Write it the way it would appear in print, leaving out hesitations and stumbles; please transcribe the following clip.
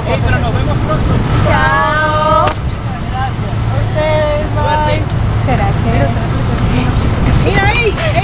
pero nos vemos pronto. Chao. Gracias. Ustedes, bye. Suerte. ¿Será que? Mira ahí.